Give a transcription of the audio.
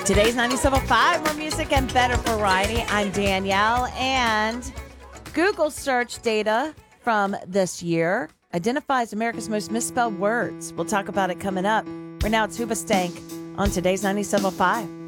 Today's 97.5, more music and better variety. I'm Danielle, and Google search data from this year identifies America's most misspelled words. We'll talk about it coming up. Right now, it's Hoobastank on today's 97.5.